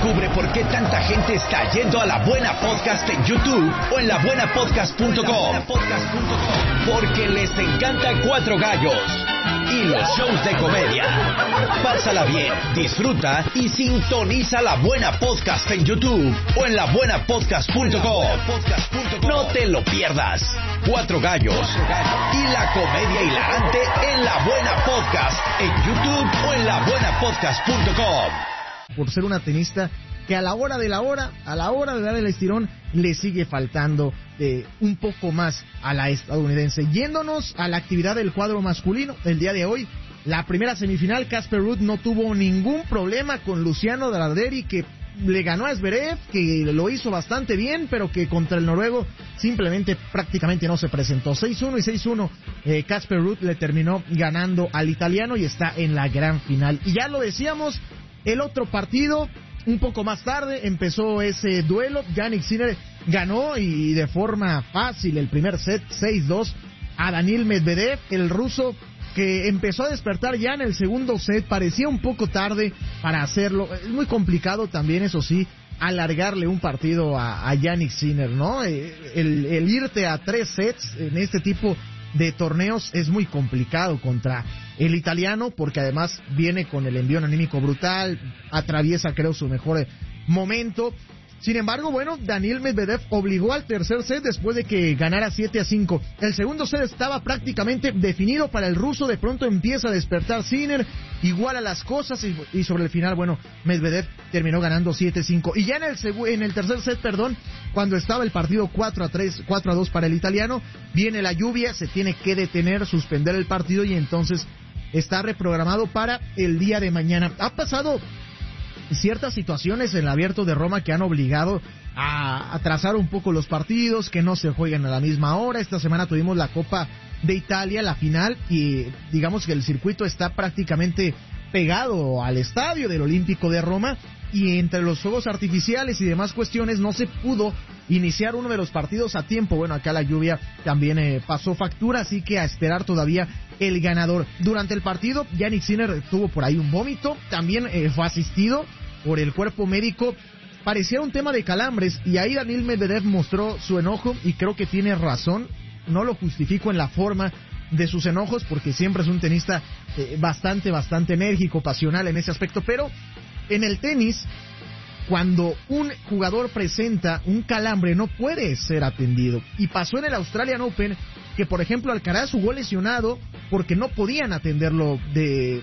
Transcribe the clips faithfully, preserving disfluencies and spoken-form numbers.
Descubre por qué tanta gente está yendo a La Buena Podcast en YouTube o en la buena podcast punto com. Porque les encanta Cuatro Gallos y los shows de comedia. Pásala bien, disfruta y sintoniza La Buena Podcast en YouTube o en la buena podcast punto com. No te lo pierdas. Cuatro Gallos y la comedia hilarante en La Buena Podcast en YouTube o en la buena podcast punto com. Por ser una tenista que a la hora de la hora, a la hora de dar el estirón, le sigue faltando eh, un poco más a la estadounidense. Yéndonos a la actividad del cuadro masculino, el día de hoy, la primera semifinal, Casper Ruud no tuvo ningún problema con Luciano Darderi, que le ganó a Zverev, que lo hizo bastante bien, pero que contra el noruego simplemente prácticamente no se presentó. seis uno y seis uno, eh, Casper Ruud le terminó ganando al italiano y está en la gran final. Y ya lo decíamos, el otro partido, un poco más tarde, empezó ese duelo. Jannik Sinner ganó y de forma fácil el primer set, seis dos, a Daniil Medvedev, el ruso, que empezó a despertar ya en el segundo set. Parecía un poco tarde para hacerlo. Es muy complicado también, eso sí, alargarle un partido a, a Jannik Sinner, ¿no? El, el irte a tres sets en este tipo de torneos es muy complicado contra el italiano, porque además viene con el envío anímico brutal, atraviesa creo su mejor momento. Sin embargo, bueno, Daniil Medvedev obligó al tercer set después de que ganara siete a cinco. El segundo set estaba prácticamente definido para el ruso. De pronto empieza a despertar Sinner, iguala las cosas y, y sobre el final, bueno, Medvedev terminó ganando siete a cinco. Y ya en el, segu- en el tercer set, perdón, cuando estaba el partido cuatro a tres, cuatro a dos para el italiano, viene la lluvia, se tiene que detener, suspender el partido y entonces está reprogramado para el día de mañana. Ha pasado ciertas situaciones en el Abierto de Roma que han obligado a atrasar un poco los partidos, que no se jueguen a la misma hora. Esta semana tuvimos la Copa de Italia, la final, y digamos que el circuito está prácticamente pegado al estadio del Olímpico de Roma, y entre los fuegos artificiales y demás cuestiones no se pudo iniciar uno de los partidos a tiempo. Bueno, acá la lluvia también eh, pasó factura, así que a esperar todavía el ganador. Durante el partido, Jannik Sinner tuvo por ahí un vómito, también eh, fue asistido por el cuerpo médico. Parecía un tema de calambres, y ahí Daniil Medvedev mostró su enojo, y creo que tiene razón. No lo justifico en la forma de sus enojos, porque siempre es un tenista eh, bastante, bastante enérgico, pasional en ese aspecto, pero en el tenis, cuando un jugador presenta un calambre, no puede ser atendido. Y pasó en el Australian Open, que por ejemplo Alcaraz jugó lesionado porque no podían atenderlo de,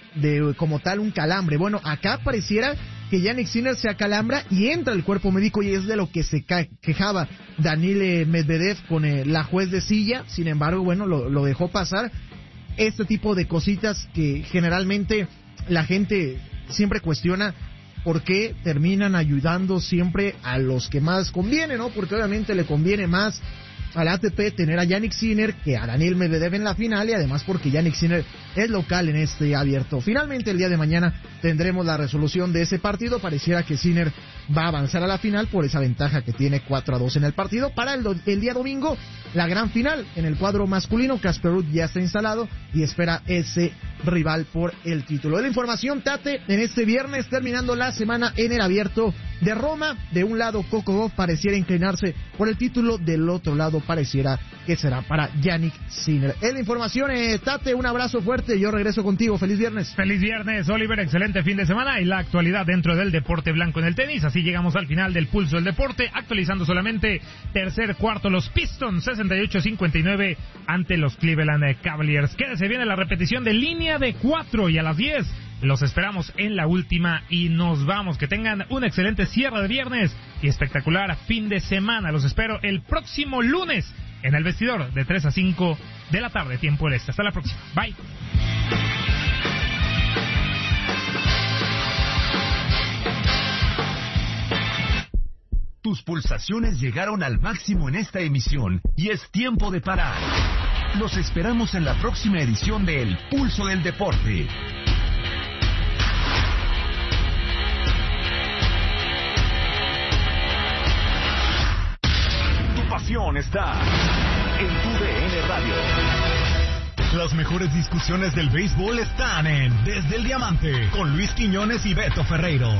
de como tal un calambre. Bueno, acá pareciera que Jannik Sinner se acalambra y entra el cuerpo médico, y es de lo que se quejaba Daniil Medvedev con eh, la juez de silla. Sin embargo, bueno, lo, lo dejó pasar. Este tipo de cositas que generalmente la gente siempre cuestiona, por qué terminan ayudando siempre a los que más conviene, ¿no? Porque obviamente le conviene más al A T P tener a Jannik Sinner que a Daniil Medvedev en la final, y además porque Jannik Sinner es local en este abierto. Finalmente el día de mañana tendremos la resolución de ese partido. Pareciera que Sinner va a avanzar a la final por esa ventaja que tiene cuatro a dos en el partido. Para el, do- el día domingo, la gran final en el cuadro masculino. Casper Ruud ya está instalado y espera ese rival por el título. De la información, Tate, en este viernes, terminando la semana en el abierto de Roma. De un lado, Coco Gauff pareciera inclinarse por el título, del otro lado pareciera que será para Jannik Sinner. Es la información, eh, Tate, un abrazo fuerte, yo regreso contigo. Feliz viernes. Feliz viernes, Oliver, excelente fin de semana y la actualidad dentro del deporte blanco en el tenis. Así llegamos al final del Pulso del Deporte, actualizando solamente tercer cuarto, los Pistons sesenta y ocho a cincuenta y nueve ante los Cleveland Cavaliers. Quédese bien en la repetición de Línea de cuatro, y a las diez los esperamos en la última y nos vamos. Que tengan un excelente cierre de viernes y espectacular fin de semana. Los espero el próximo lunes en el vestidor de tres a cinco de la tarde, tiempo del este. Hasta la próxima. Bye. Tus pulsaciones llegaron al máximo en esta emisión y es tiempo de parar. Los esperamos en la próxima edición de El Pulso del Deporte. Tu pasión está en tu D N Radio. Las mejores discusiones del béisbol están en Desde el Diamante con Luis Quiñones y Beto Ferreiro.